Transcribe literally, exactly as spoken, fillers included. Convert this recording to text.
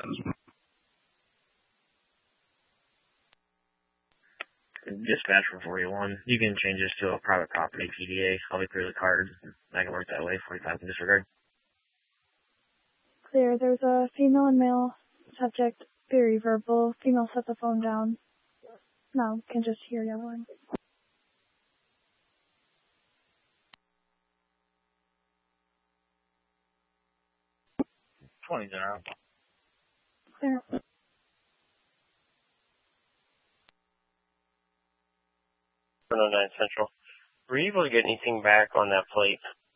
Dispatch for forty-one. You can change this to a private property P D A. I'll be clear the card. I can work that way. forty-five can disregard. Clear. There's a female and male subject, very verbal. Female set the phone down. No, can just hear yelling. twenty zero. Clear. one oh nine Central. Were you able to get anything back on that plate?